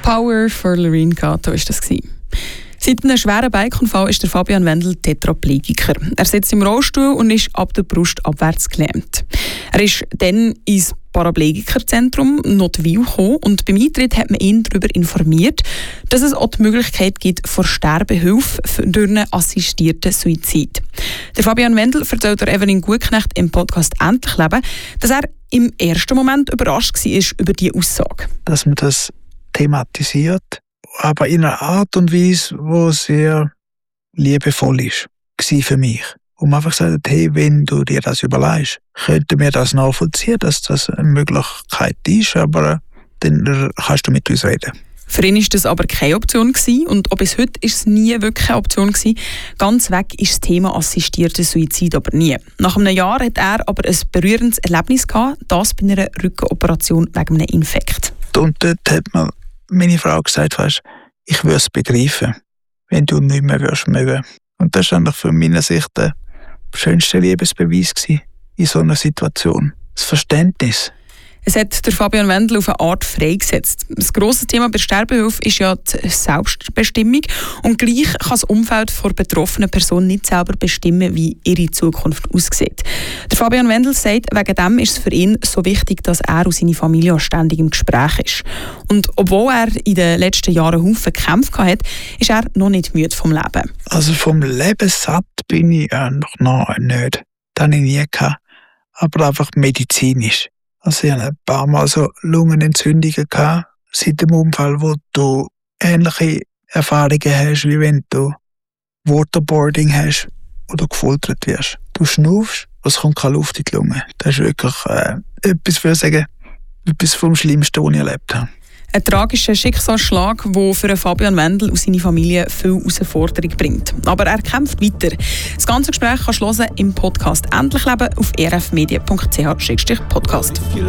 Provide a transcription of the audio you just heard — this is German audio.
Power for Loreen Cato war das. Seit einem schweren Bike-Unfall ist der Fabian Wendel Tetraplegiker. Er sitzt im Rollstuhl und ist ab der Brust abwärts gelähmt. Er ist dann ins Paraplegikerzentrum Notwil gekommen und beim Eintritt hat man ihn darüber informiert, dass es auch die Möglichkeit gibt vor Sterbehilfe durch einen assistierten Suizid. Der Fabian Wendel erzählt der Evelyn Gutknecht im Podcast «Endlich Leben», dass er im ersten Moment überrascht war über diese Aussage. Dass man das thematisiert, aber in einer Art und Weise, die sehr liebevoll ist, war für mich. Und man einfach gesagt, hey, wenn du dir das überlegst, könnten wir das nachvollziehen, dass das eine Möglichkeit ist, aber dann kannst du mit uns reden. Für ihn war das aber keine Option und auch bis heute ist es nie wirklich eine Option gewesen. Ganz weg ist das Thema assistierter Suizid aber nie. Nach einem Jahr hat er aber ein berührendes Erlebnis gehabt, das bei einer Rückenoperation wegen einem Infekt. Und dort hat mir meine Frau gesagt, weißt, ich würde es begreifen, wenn du nicht mehr mögen würdest. Und das war für meine Sicht der schönste Liebesbeweis in so einer Situation. Das Verständnis. Es hat der Fabian Wendel auf eine Art freigesetzt. Das grosse Thema bei der Sterbehilfe ist ja die Selbstbestimmung. Und gleich kann das Umfeld der betroffenen Person nicht selber bestimmen, wie ihre Zukunft aussieht. Der Fabian Wendel sagt, wegen dem ist es für ihn so wichtig, dass er und seine Familie auch ständig im Gespräch ist. Und obwohl er in den letzten Jahren Haufen gekämpft hat, ist er noch nicht müde vom Leben. Also vom Leben satt bin ich noch nicht. Das habe ich nie gehabt. Aber einfach medizinisch. Also ich hatte ein paar Mal so Lungenentzündungen gehabt, seit dem Unfall, wo du ähnliche Erfahrungen hast, wie wenn du Waterboarding hast oder gefoltert wirst. Du schnaufst, es kommt keine Luft in die Lunge. Das ist wirklich etwas, würde ich sagen, etwas vom Schlimmsten, was ich erlebt habe. Ein tragischer Schicksalsschlag, der für Fabian Wendel und seine Familie viel Herausforderung bringt. Aber er kämpft weiter. Das ganze Gespräch kannst du hören im Podcast «Endlich Leben» auf rfmedia.ch/podcast.